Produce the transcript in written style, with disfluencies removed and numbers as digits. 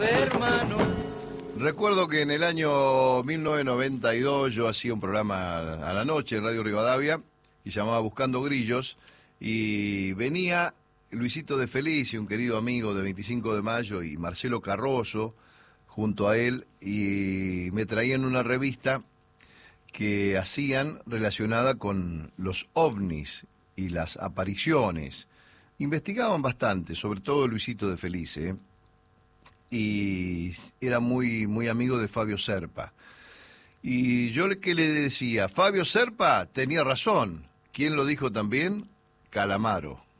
hermano. Recuerdo que en el año 1992 yo hacía un programa a la noche en Radio Rivadavia y llamaba Buscando Grillos, y venía Luisito de Felice, un querido amigo de 25 de Mayo, y Marcelo Carroso junto a él, y me traían una revista que hacían relacionada con los ovnis y las apariciones. Investigaban bastante, sobre todo Luisito de Felice, ¿eh? Y era muy, muy amigo de Fabio Serpa. Y yo que le decía, Fabio Serpa tenía razón. ¿Quién lo dijo también? Calamaro.